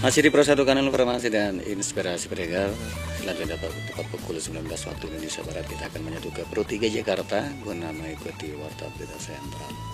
Masih di Pro 1 Kanal Informasi dan Inspirasi Pendengar. Selanjutnya tepat pukul 19 waktu Indonesia Barat kita akan menyatu ke Pro 3 Jakarta guna mengikuti warta berita sentral.